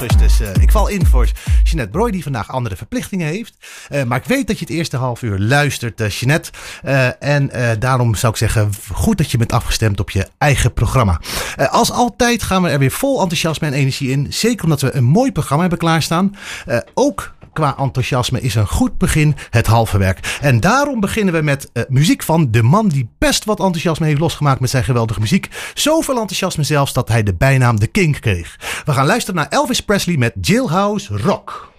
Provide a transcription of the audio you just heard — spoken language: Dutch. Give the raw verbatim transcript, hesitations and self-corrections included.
Dus uh, ik val in voor Jeanette Broy, die vandaag andere verplichtingen heeft. Uh, maar ik weet dat je het eerste half uur luistert, uh, Jeanette. Uh, en uh, daarom zou ik zeggen, goed dat je bent afgestemd op je eigen programma. Uh, als altijd gaan we er weer vol enthousiasme en energie in. Zeker omdat we een mooi programma hebben klaarstaan. Uh, ook qua enthousiasme is een goed begin het halve werk. En daarom beginnen we met uh, muziek van de man die best wat enthousiasme heeft losgemaakt met zijn geweldige muziek. Zoveel enthousiasme zelfs dat hij de bijnaam The King kreeg. We gaan luisteren naar Elvis Presley met Jailhouse Rock.